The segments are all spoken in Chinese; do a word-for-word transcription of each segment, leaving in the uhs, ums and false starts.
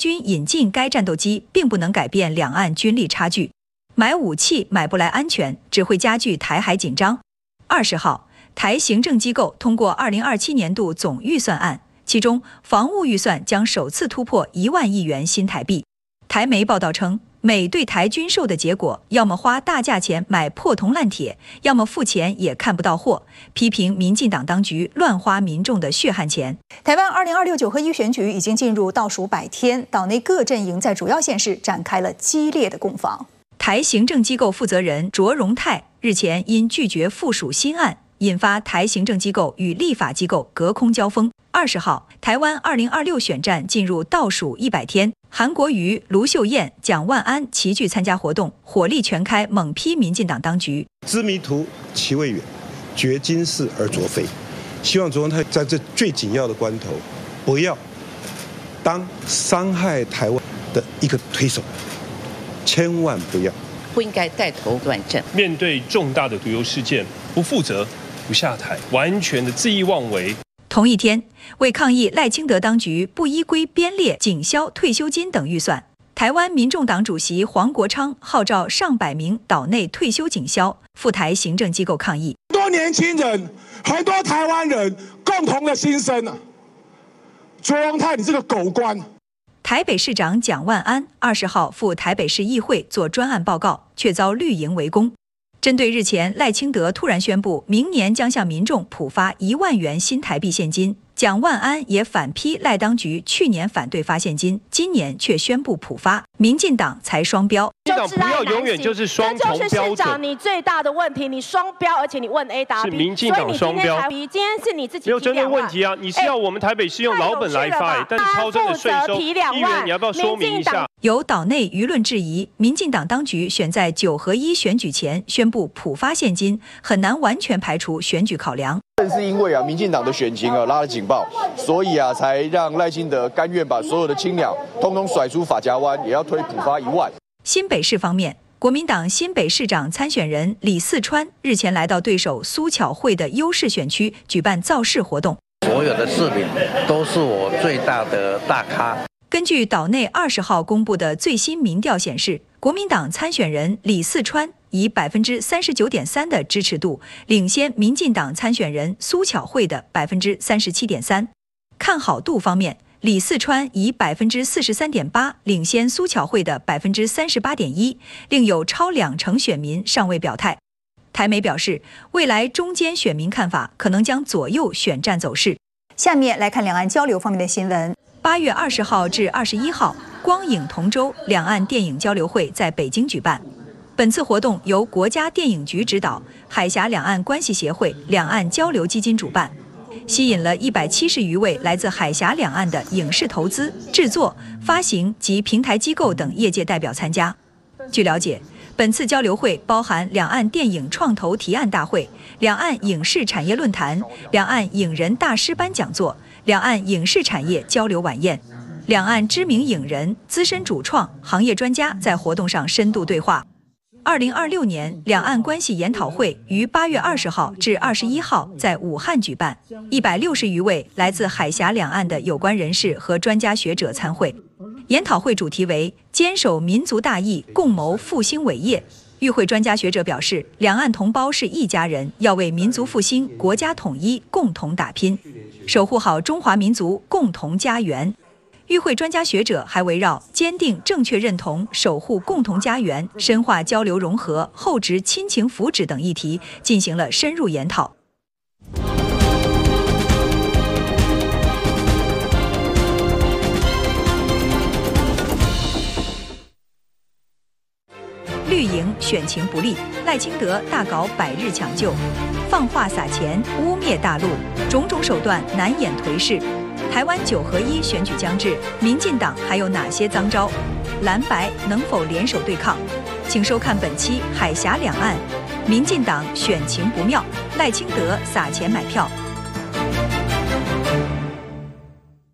军引进该战斗机，并不能改变两岸军力差距。买武器买不来安全，只会加剧台海紧张。二十号，台行政机构通过二零二七年度总预算案，其中防务预算将首次突破一万亿元新台币。台媒报道称，美对台军售的结果，要么花大价钱买破铜烂铁，要么付钱也看不到货，批评民进党当局乱花民众的血汗钱。 台湾二零二六九合一选举已经进入倒数百天，岛内各阵营在主要县市展开了激烈的攻防。 台行政机构负责人卓荣泰日前因拒绝附属新案，引发台行政机构与立法机构隔空交锋。二十号，台湾二零二六选战进入倒数一百天，韩国瑜、卢秀燕、蒋万安齐聚参加活动，火力全开，猛批民进党当局。 知迷途其未远，觉今是而昨非。希望卓荣泰在这最紧要的关头，不要当伤害台湾的一个推手。千万不要， 不应该带头乱政。 面对重大的毒油事件，不负责、不下台，完全的恣意妄为。 同一天，为抗议赖清德当局不依规编列警消退休金等预算，台湾民众党主席黄国昌号召上百名岛内退休警消赴台行政机构抗议。 很多年轻人，很多台湾人共同的心声啊！卓荣泰，你这个狗官！ 台北市长蒋万安二十号赴台北市议会做专案报告，却遭绿营围攻。针对日前赖清德突然宣布明年将向民众普发一万元新台币现金，蒋万安也反批赖当局去年反对发现金，今年却宣布普发，民进党才双标。 民进党不要永远就是双重标准。 这就是市长你最大的问题，你双标，而且你问 A 答 B， 是民进党双标。 所以你今天今天是你自己没有针对问题啊！你是要我们台北市用老本来发，但是超征的税收，议员你要不要说明一下？ 有岛内舆论质疑，民进党当局选在九合一选举前宣布普发现金，很难完全排除选举考量。 正是因为啊，民进党的选情啊拉了警报，所以啊才让赖清德甘愿把所有的青鸟通通甩出法家湾，也要推普发一万。 新北市方面，国民党新北市长参选人李四川日前来到对手苏巧慧的优势选区举办造势活动， 所有的市民都是我最大的大咖。 根据岛内二十号公布的最新民调显示，国民党参选人李四川以百分之三十九点三的支持度领先民进党参选人苏巧慧的百分之三十七点三。看好度方面，李四川以百分之四十三点八领先苏巧慧的百分之三十八点一，另有超两成选民尚未表态。台媒表示，未来中间选民看法可能将左右选战走势。 下面来看两岸交流方面的新闻。 八月二十号至二十一号，光影同舟两岸电影交流会在北京举办。本次活动由国家电影局指导，海峡两岸关系协会两岸交流基金主办，吸引了一百七十余位来自海峡两岸的影视投资、制作、发行及平台机构等业界代表参加。据了解，本次交流会包含两岸电影创投提案大会、两岸影视产业论坛、两岸影人大师班讲座、两岸影视产业交流晚宴，两岸知名影人、资深主创、行业专家在活动上深度对话。二零二六年两岸关系研讨会于八月二十号至二十一号在武汉举办，一百六十余位来自海峡两岸的有关人士和专家学者参会。研讨会主题为坚守民族大义，共谋复兴伟业。与会专家学者表示，两岸同胞是一家人，要为民族复兴、国家统一共同打拼，守护好中华民族共同家园。与会专家学者还围绕坚定正确认同、守护共同家园、深化交流融合、厚植亲情福祉等议题进行了深入研讨。绿营选情不利，赖清德大搞百日抢救，放话撒钱，污蔑大陆，种种手段难掩颓势。台湾九合一选举将至，民进党还有哪些脏招？蓝白能否联手对抗？请收看本期《海峡两岸》，民进党选情不妙，赖清德撒钱买票。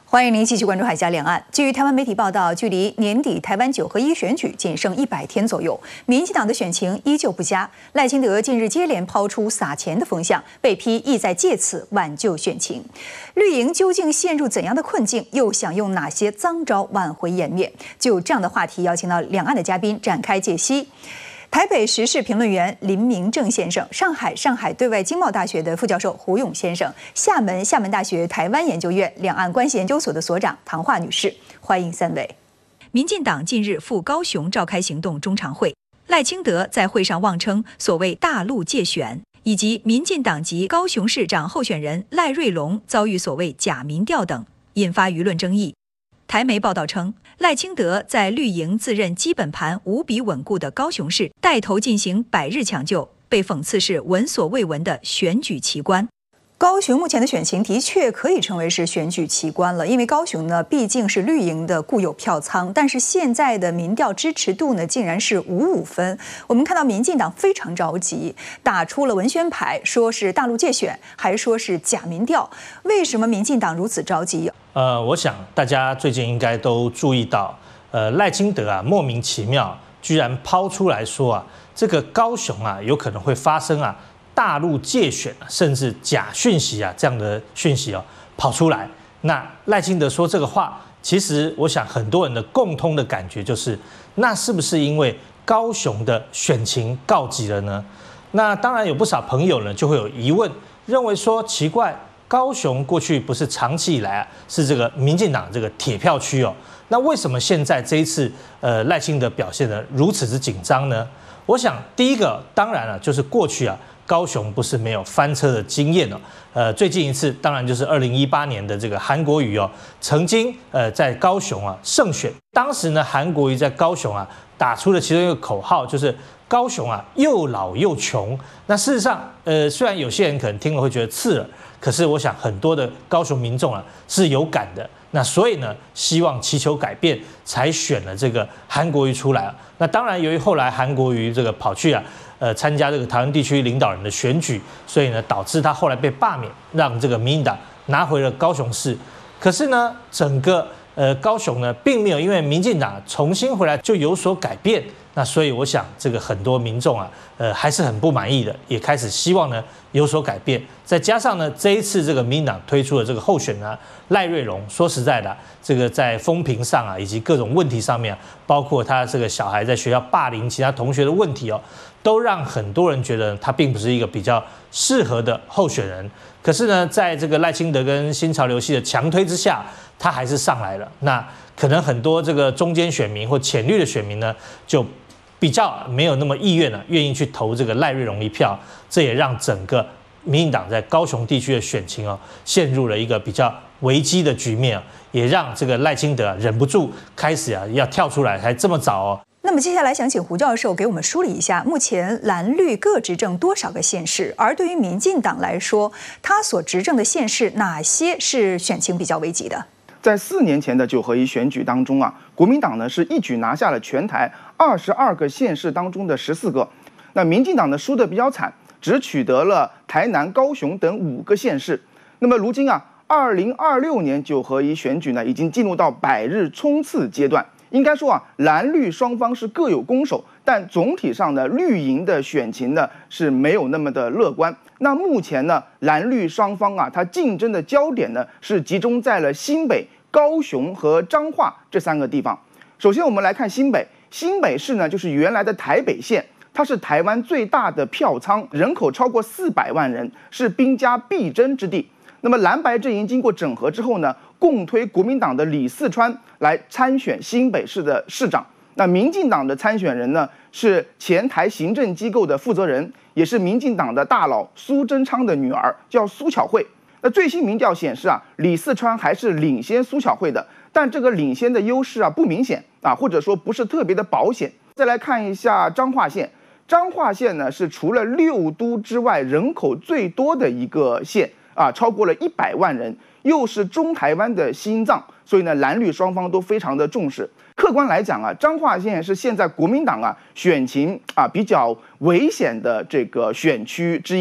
欢迎您继续关注海峡两岸。据台湾媒体报道，距离年底台湾九合一选举仅剩一百天左右，民进党的选情依旧不佳。赖清德近日接连抛出撒钱的风向，被批意在借此挽救选情。绿营究竟陷入怎样的困境？又想用哪些脏招挽回颜面？就这样的话题，邀请到两岸的嘉宾展开解析。台北时事评论员林明正先生，上海上海对外经贸大学的副教授胡勇先生，厦门厦门大学台湾研究院两岸关系研究所的所长唐华女士，欢迎三位。 民进党近日赴高雄召开行动中常会，赖清德在会上妄称所谓大陆借选，以及民进党籍高雄市长候选人赖瑞隆遭遇所谓假民调等，引发舆论争议。台媒报道称，赖清德在绿营自认基本盘无比稳固的高雄市带头进行百日抢救，被讽刺是闻所未闻的选举奇观。 高雄目前的选情的确可以称为是选举奇观了，因为高雄呢毕竟是绿营的固有票仓，但是现在的民调支持度呢竟然是五五分。我们看到民进党非常着急，打出了文宣牌，说是大陆借选，还说是假民调。为什么民进党如此着急？ 呃，我想大家最近应该都注意到，呃，赖清德啊莫名其妙居然抛出来说啊，这个高雄啊有可能会发生啊。大陆借选甚至假讯息啊，这样的讯息哦跑出来。那赖清德说这个话，其实我想很多人的共通的感觉就是，那是不是因为高雄的选情告急了呢？那当然有不少朋友呢就会有疑问，认为说奇怪，高雄过去不是长期以来啊是这个民进党这个铁票区哦，那为什么现在这一次呃赖清德表现得如此之紧张呢？我想第一个当然了就是过去啊。高雄不是没有翻车的经验哦，呃，最近一次当然就是二零一八年的这个韩国瑜哦，曾经呃在高雄啊胜选，当时呢韩国瑜在高雄啊打出了其中一个口号，就是高雄啊又老又穷。那事实上，呃，虽然有些人可能听了会觉得刺耳，可是我想很多的高雄民众啊是有感的。那所以呢，希望祈求改变，才选了这个韩国瑜出来啊。那当然，由于后来韩国瑜这个跑去啊。呃，参加这个台湾地区领导人的选举，所以呢，导致他后来被罢免，让这个民进党拿回了高雄市。可是呢，整个呃高雄呢，并没有因为民进党重新回来就有所改变。那所以我想，这个很多民众啊，呃，还是很不满意的，也开始希望呢有所改变。再加上呢，这一次这个民进党推出的这个候选人赖瑞隆，说实在的，这个在风评上啊，以及各种问题上面，包括他这个小孩在学校霸凌其他同学的问题哦。都让很多人觉得他并不是一个比较适合的候选人。可是呢，在这个赖清德跟新潮流系的强推之下，他还是上来了。那可能很多这个中间选民或浅绿的选民呢，就比较没有那么意愿了，愿意去投这个赖瑞隆一票。这也让整个民进党在高雄地区的选情哦，陷入了一个比较危机的局面，也让这个赖清德啊忍不住开始啊要跳出来，才这么早哦。 那么接下来想请胡教授给我们梳理一下，目前蓝绿各执政多少个县市？而对于民进党来说，他所执政的县市哪些是选情比较危急的？ 在四年前的九合一选举当中啊，国民党呢是一举拿下了全台二十二个县市当中的十四个，那民进党呢输得比较惨，只取得了台南、高雄等五个县市。那么如今啊，二零二六年九合一选举呢已经进入到百日冲刺阶段。应该说啊，蓝绿双方是各有攻守，但总体上呢，绿营的选情呢是没有那么的乐观。那目前呢，蓝绿双方啊，它竞争的焦点呢是集中在了新北、高雄和彰化这三个地方。首先，我们来看新北，新北市呢就是原来的台北县，它是台湾最大的票仓，人口超过四百万人，是兵家必争之地。那么蓝白阵营经过整合之后呢，共推国民党的李四川来参选新北市的市长。那民进党的参选人呢，是前台行政机构的负责人，也是民进党的大佬苏贞昌的女儿，叫苏巧慧。那最新民调显示啊，李四川还是领先苏巧慧的，但这个领先的优势啊不明显啊，或者说不是特别的保险。再来看一下彰化县，彰化县呢是除了六都之外人口最多的一个县。啊，超过了一百万人，又是中台湾的心脏，所以呢，蓝绿双方都非常的重视。客观来讲啊，彰化县是现在国民党啊选情啊比较危险的这个选区之一，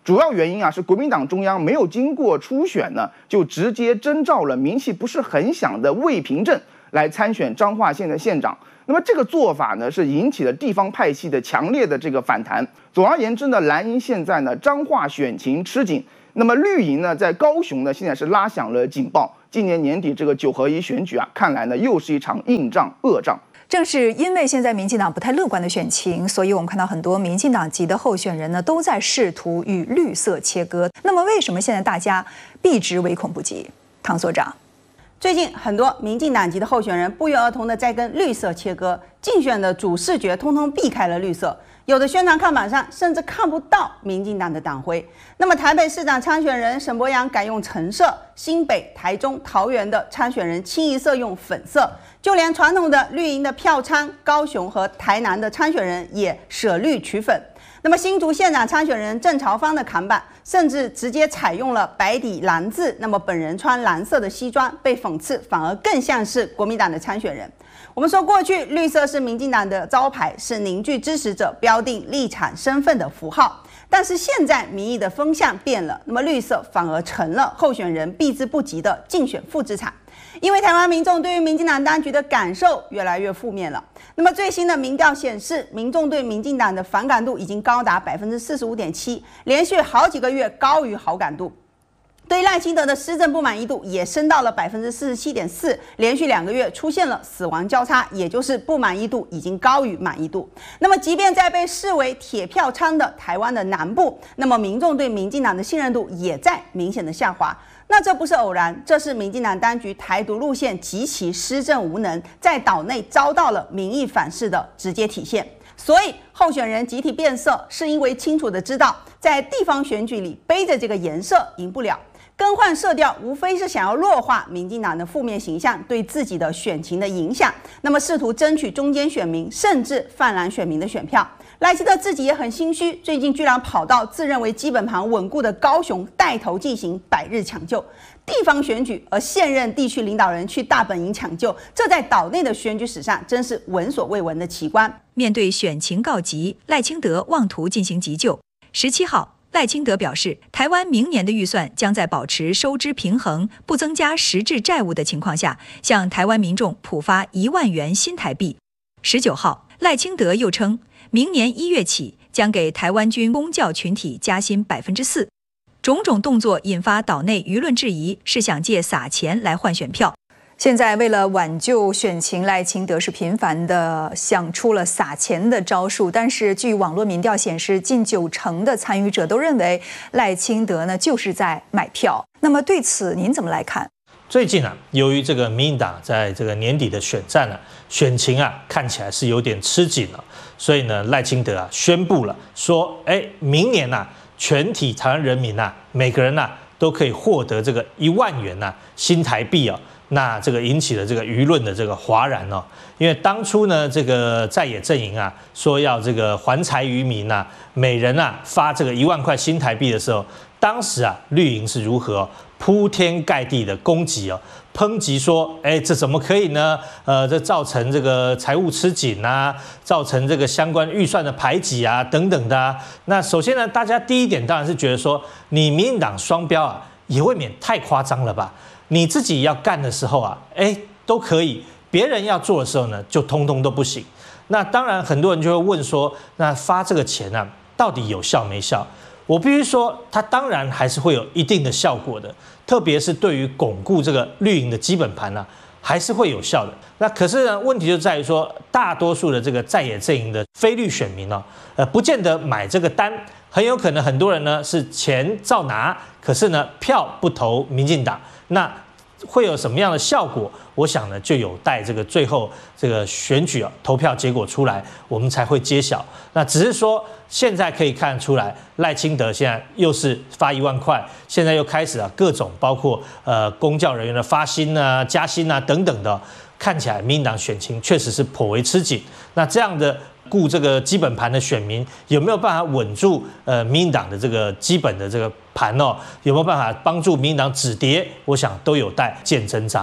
主要原因啊是国民党中央没有经过初选呢，就直接征召了名气不是很响的魏平镇来参选彰化县的县长。那么这个做法呢，是引起了地方派系的强烈的这个反弹。总而言之呢，蓝营现在呢彰化选情吃紧，那么绿营呢在高雄呢现在是拉响了警报。今年年底这个九合一选举啊，看来呢又是一场硬仗恶仗。 正是因为现在民进党不太乐观的选情，所以我们看到很多民进党籍的候选人呢都在试图与绿色切割。那么为什么现在大家避之唯恐不及？唐所长。 最近很多民进党籍的候选人不约而同的在跟绿色切割，竞选的主视觉通通避开了绿色，有的宣传看板上甚至看不到民进党的党徽。那么台北市长参选人沈伯洋改用橙色，新北、台中、桃园的参选人清一色用粉色，就连传统的绿营的票仓，高雄和台南的参选人也舍绿取粉。那么新竹县长参选人郑朝芳的看板甚至直接采用了白底蓝字，那么本人穿蓝色的西装，被讽刺反而更像是国民党的参选人。我们说过去绿色是民进党的招牌，是凝聚支持者、标定立场身份的符号，但是现在民意的风向变了，那么绿色反而成了候选人避之不及的竞选负资产。因为台湾民众对于民进党当局的感受越来越负面了。那么最新的民调显示，民众对民进党的反感度已经高达百分之四十五点七，连续好几个月高于好感度。对赖清德的施政不满意度也升到了百分之四十七点四，连续两个月出现了死亡交叉，也就是不满意度已经高于满意度。那么，即便在被视为铁票仓的台湾的南部，那么民众对民进党的信任度也在明显的下滑。那这不是偶然，这是民进党当局台独路线极其施政无能，在岛内遭到了民意反噬的直接体现。所以候选人集体变色，是因为清楚的知道，在地方选举里背着这个颜色赢不了。更换色调，无非是想要弱化民进党的负面形象对自己的选情的影响，那么试图争取中间选民甚至泛蓝选民的选票。赖清德自己也很心虚，最近居然跑到自认为基本盘稳固的高雄带头进行百日抢救地方选举，而现任地区领导人去大本营抢救，这在岛内的选举史上真是闻所未闻的奇观。 面对选情告急，赖清德妄图进行急救。十七号。赖清德表示，台湾明年的预算将在保持收支平衡、不增加实质债务的情况下，向台湾民众普发一万元新台币。十九号，赖清德又称，明年一月起将给台湾军公教群体加薪百分之四。种种动作引发岛内舆论质疑，是想借撒钱来换选票。 现在为了挽救选情，赖清德是频繁的想出了撒钱的招数，但是据网络民调显示，近九成的参与者都认为赖清德呢就是在买票。那么对此您怎么来看？ 最近啊，由于这个民进党在这个年底的选战啊，选情啊看起来是有点吃紧了，所以呢，赖清德啊宣布了说，哎，明年啊，全体台湾人民啊，每个人啊都可以获得这个一万元啊新台币啊。那这个引起了这个舆论的这个哗然哦，因为当初呢，这个在野阵营啊说要这个还财于民啊，每人啊发这个一万块新台币的时候，当时啊绿营是如何、哦、铺天盖地的攻击哦，抨击说，哎，这怎么可以呢？呃，这造成这个财务吃紧啊，造成这个相关预算的排挤啊，等等的啊。那首先呢，大家第一点当然是觉得说，你民进党双标啊，也未免太夸张了吧？你自己要干的时候啊，哎，都可以；别人要做的时候呢，就通通都不行。那当然，很多人就会问说，那发这个钱啊，到底有效没效？我必须说，它当然还是会有一定的效果的，特别是对于巩固这个绿营的基本盘啊，还是会有效的。那可是呢，问题就在于说，大多数的这个在野阵营的非绿选民呢，呃，不见得买这个单，很有可能很多人呢是钱照拿，可是呢票不投民进党。那会有什么样的效果？我想呢，就有待这个最后这个选举啊投票结果出来，我们才会揭晓。那只是说，现在可以看出来，赖清德现在又是发一万块，现在又开始啊各种包括呃公教人员的发薪啊、加薪啊等等的，看起来民进党选情确实是颇为吃紧。那这样的顾这个基本盘的选民有没有办法稳住呃民进党的这个基本的这个盘哦？有没有办法帮助民进党止跌？我想都有待见真章。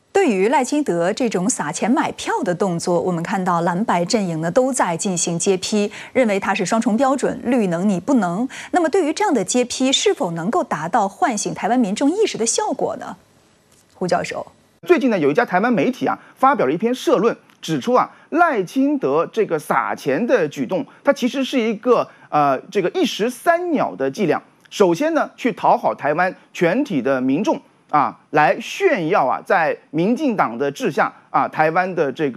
对于赖清德这种撒钱买票的动作，我们看到蓝白阵营呢都在进行揭批，认为他是双重标准，绿能你不能。那么对于这样的揭批，是否能够达到唤醒台湾民众意识的效果呢？胡教授， 最近呢，有一家台湾媒体啊发表了一篇社论，指出啊赖清德这个撒钱的举动，它其实是一个呃这个一石三鸟的伎俩。首先呢，去讨好台湾全体的民众。啊，来炫耀啊，在民进党的治下啊，台湾的这个。